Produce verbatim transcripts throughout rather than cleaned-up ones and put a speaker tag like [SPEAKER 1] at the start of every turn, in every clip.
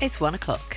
[SPEAKER 1] It's one o'clock.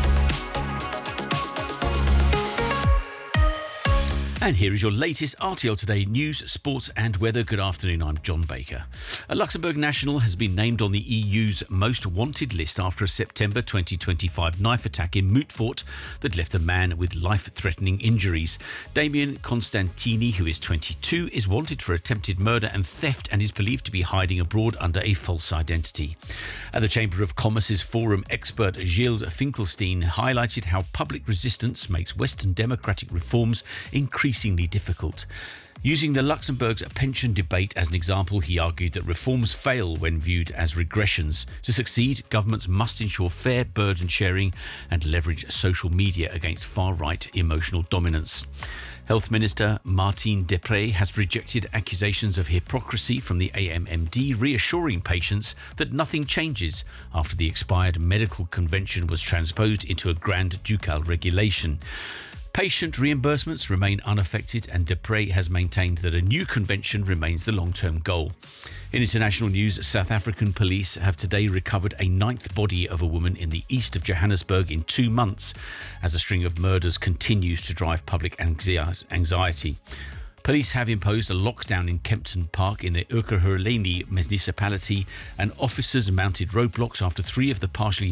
[SPEAKER 2] And here is your latest R T L Today news, sports and weather. Good afternoon, I'm John Baker. A Luxembourg national has been named on the E U's most wanted list after a September twenty twenty-five knife attack in Moutfort that left a man with life-threatening injuries. Damien Constantini, who is twenty-two, is wanted for attempted murder and theft and is believed to be hiding abroad under a false identity. At the Chamber of Commerce's forum, expert Gilles Finkelstein highlighted how public resistance makes Western democratic reforms increasingly difficult. Using the Luxembourg's pension debate as an example, he argued that reforms fail when viewed as regressions. To succeed, governments must ensure fair burden sharing and leverage social media against far-right emotional dominance. Health Minister Martine Deprez has rejected accusations of hypocrisy from the A M M D, reassuring patients that nothing changes after the expired medical convention was transposed into a Grand Ducal regulation. Patient reimbursements remain unaffected, and Deprez has maintained that a new convention remains the long-term goal. In international news, South African police have today recovered a ninth body of a woman in the east of Johannesburg in two months, as a string of murders continues to drive public anxiety. Police have imposed a lockdown in Kempton Park in the Ekurhuleni municipality, and officers mounted roadblocks after three of the partially